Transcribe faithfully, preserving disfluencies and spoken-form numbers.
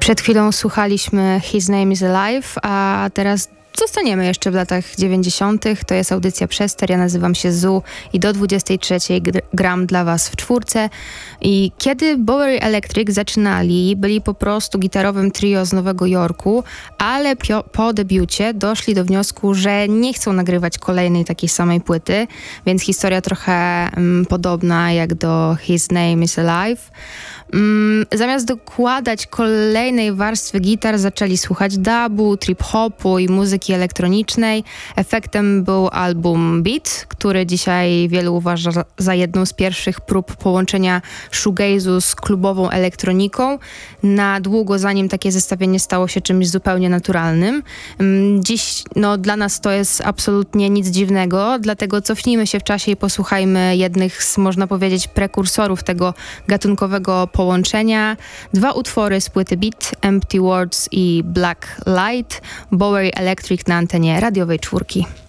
Przed chwilą słuchaliśmy His Name is Alive, a teraz zostaniemy jeszcze w latach dziewięćdziesiątych. To jest audycja Przester. Ja nazywam się Zu i do dwudziestej trzeciej gr- gram dla was w czwórce. I kiedy Bowery Electric zaczynali, byli po prostu gitarowym trio z Nowego Jorku, ale pio- po debiucie doszli do wniosku, że nie chcą nagrywać kolejnej takiej samej płyty, więc historia trochę mm, podobna jak do His Name is Alive. Mm, zamiast dokładać kolejnej warstwy gitar, zaczęli słuchać dubu, trip-hopu i muzyki elektronicznej. Efektem był album Beat, który dzisiaj wielu uważa za jedną z pierwszych prób połączenia shoegaze'u z klubową elektroniką. Na długo zanim takie zestawienie stało się czymś zupełnie naturalnym. Dziś no, dla nas to jest absolutnie nic dziwnego, dlatego cofnijmy się w czasie i posłuchajmy jednych z, można powiedzieć, prekursorów tego gatunkowego połączenia. Dwa utwory z płyty Beat, Empty Words i Black Light, Bowery Electric na antenie radiowej czwórki.